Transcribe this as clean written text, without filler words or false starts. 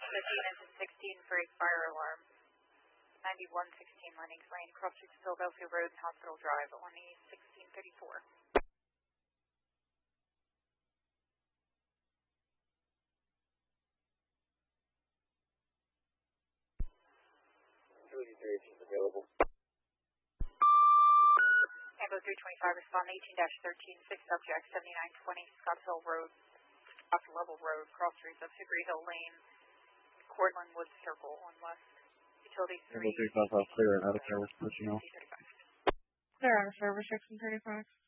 15 and 16 for a fire alarm. 9116 Lennings Lane, cross streets Philadelphia Road and Hospital Drive on the 1634. 3 available. Ambulance 325, respond 18-13, 6 subjects, 7920 Scottsville Road, Scotts Level Road, cross streets of Hickory Hill Lane, Cortland Woods Circle on West. Utilities 3. Ambulance 355, clear out of service, pushing off. Clear out of service, 1635.